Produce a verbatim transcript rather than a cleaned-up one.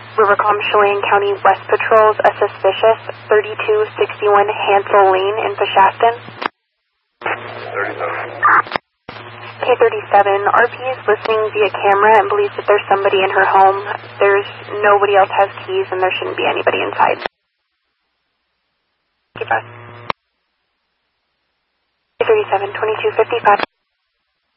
Rivercom Chelan County West Patrols a suspicious thirty-two sixty-one Hansel Lane in Peshastin. thirty-seven. K thirty-seven, R P is listening via camera and believes that there's somebody in her home. There's nobody else has keys and there shouldn't be anybody inside. K thirty-seven, twenty-two fifty-five.